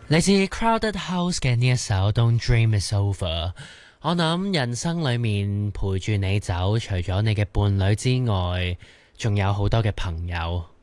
嚟自 Crowded House 嘅呢一首《Don't Dream It's Over》，我諗人生裏面陪住你走，除咗你嘅伴侶之外，仲有好多嘅朋友。